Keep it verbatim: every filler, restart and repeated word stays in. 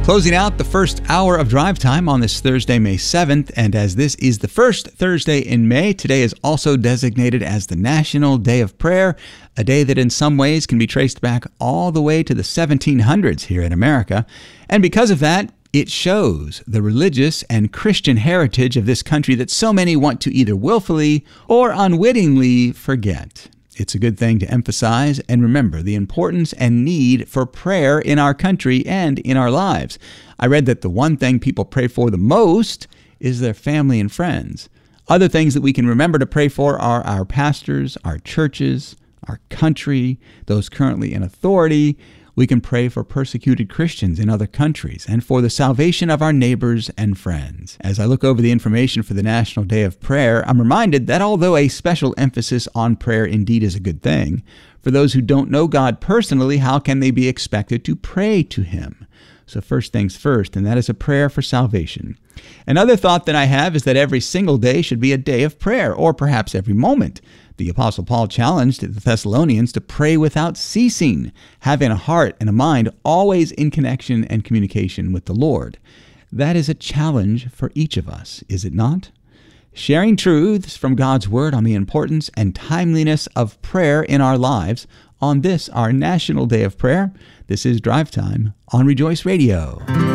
Closing out the first hour of Drive Time on this Thursday, May seventh, and as this is the first Thursday in May, today is also designated as the National Day of Prayer, a day that in some ways can be traced back all the way to the seventeen hundreds here in America. And because of that, it shows the religious and Christian heritage of this country that so many want to either willfully or unwittingly forget. It's a good thing to emphasize and remember the importance and need for prayer in our country and in our lives. I read that the one thing people pray for the most is their family and friends. Other things that we can remember to pray for are our pastors, our churches, our country, those currently in authority. We can pray for persecuted Christians in other countries and for the salvation of our neighbors and friends. As I look over the information for the National Day of Prayer, I'm reminded that although a special emphasis on prayer indeed is a good thing, for those who don't know God personally, how can they be expected to pray to Him? So first things first, and that is a prayer for salvation. Another thought that I have is that every single day should be a day of prayer, or perhaps every moment. The Apostle Paul challenged the Thessalonians to pray without ceasing, having a heart and a mind always in connection and communication with the Lord. That is a challenge for each of us, is it not? Sharing truths from God's Word on the importance and timeliness of prayer in our lives on this, our National Day of Prayer. This is Drive Time on Rejoice Radio.